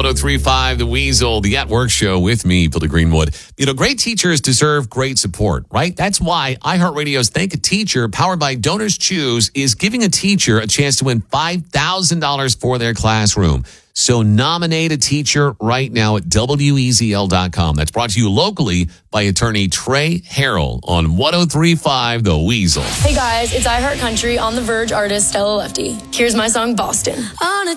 103.5 The Weasel, the At Work Show with me, Billy Greenwood. Great teachers deserve great support, right? That's why iHeartRadio's Thank a Teacher, powered by Donors Choose, is giving a teacher a chance to win $5,000 for their classroom. So nominate a teacher right now at WEZL.com. That's brought to you locally by attorney Trey Harrell on 103.5 The Weasel. Hey guys, it's iHeart Country on the Verge artist Stella Lefty. Here's my song Boston. On a